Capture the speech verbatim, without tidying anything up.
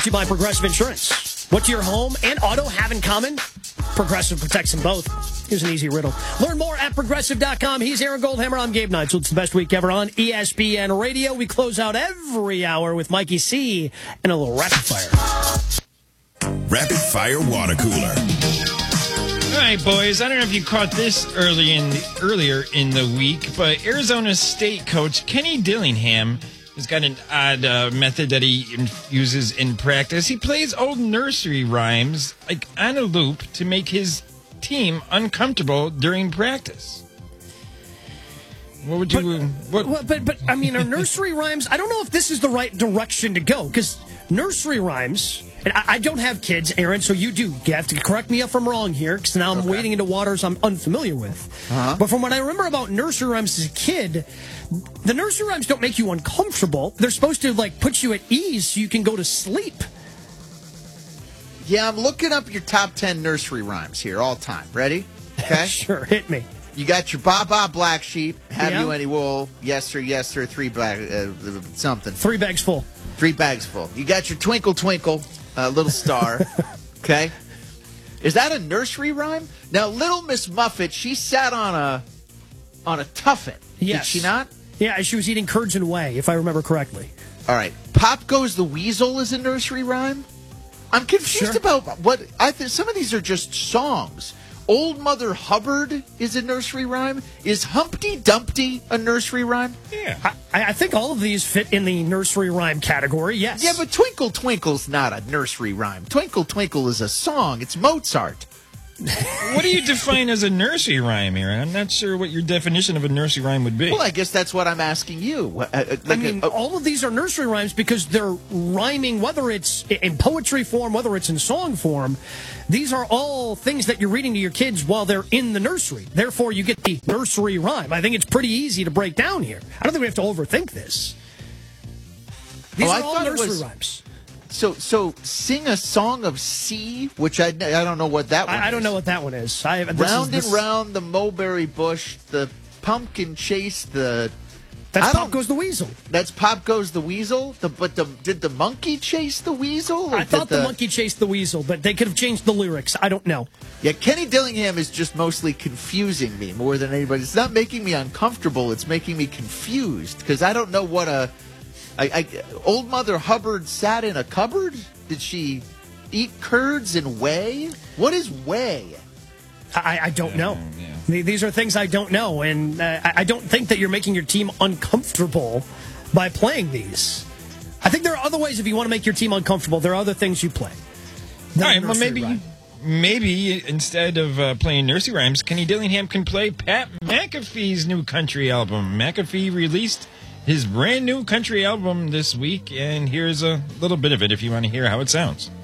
to you by Progressive Insurance. What do your home and auto have in common? Progressive protects them both. Here's an easy riddle. Learn more at Progressive dot com. He's Aaron Goldhammer. I'm Gabe Neitzel. It's the best week ever on E S P N Radio. We close out every hour with Mikey C and a little rapid fire. Rapid Fire Water Cooler. All right, boys. I don't know if you caught this early in earlier in the week, but Arizona State coach Kenny Dillingham has got an odd uh, method that he uses in practice. He plays old nursery rhymes like on a loop to make his team uncomfortable during practice. What would you? But, what? Well, but but I mean, are nursery rhymes? I don't know if this is the right direction to go because nursery rhymes. And I, I don't have kids, Aaron, so you do. You have to correct me if I'm wrong here, because now I'm okay. wading into waters I'm unfamiliar with. Uh-huh. But from what I remember about nursery rhymes as a kid, the nursery rhymes don't make you uncomfortable. They're supposed to like put you at ease so you can go to sleep. Yeah, I'm looking up your top ten nursery rhymes here all time. Ready? Okay. Sure, hit me. You got your Ba Ba Black Sheep. Have yeah. you any wool? Yes sir, yes sir. Three bag, uh, something. Three bags full. Three bags full. You got your Twinkle Twinkle. Uh, little star, okay? Is that a nursery rhyme? Now, Little Miss Muffet, she sat on a on a tuffet. Yes. Did she not? Yeah, she was eating curds and whey, if I remember correctly. All right. Pop Goes the Weasel is a nursery rhyme? I'm confused Sure. about what... I think some of these are just songs. Old Mother Hubbard is a nursery rhyme. Is Humpty Dumpty a nursery rhyme? Yeah. I, I think all of these fit in the nursery rhyme category, yes. Yeah, but Twinkle Twinkle's not a nursery rhyme. Twinkle Twinkle is a song. It's Mozart. What do you define as a nursery rhyme, Aaron? I'm not sure what your definition of a nursery rhyme would be. Well, I guess that's what I'm asking you. Uh, like I mean, a, a, all of these are nursery rhymes because they're rhyming, whether it's in poetry form, whether it's in song form. These are all things that you're reading to your kids while they're in the nursery. Therefore, you get the nursery rhyme. I think it's pretty easy to break down here. I don't think we have to overthink this. These oh, are I all nursery was, rhymes. So, so sing a song of sea, which I, I don't know what that one I, I don't is. know what that one is. I, this round is, this, and round the mulberry bush, the pumpkin chase, the... That's I Pop don't- Goes the Weasel. That's Pop Goes the Weasel? The, but the, did the monkey chase the weasel? or I thought did the, monkey chased the weasel, but they could have changed the lyrics. I don't know. Yeah, Kenny Dillingham is just mostly confusing me more than anybody. It's not making me uncomfortable. It's making me confused because I don't know what a... I, I, old Mother Hubbard sat in a cupboard? Did she eat curds and whey? What is whey? I, I don't know. yeah. The- These are things I don't know, and uh, I I don't think that you're making your team uncomfortable by playing these. I think there are other ways if you want to make your team uncomfortable. There are other things you play. All right, well, Nursery maybe rhyme. maybe instead of uh, playing nursery rhymes, Kenny Dillingham can play Pat McAfee's new country album. McAfee released his brand new country album this week, and here's a little bit of it if you want to hear how it sounds.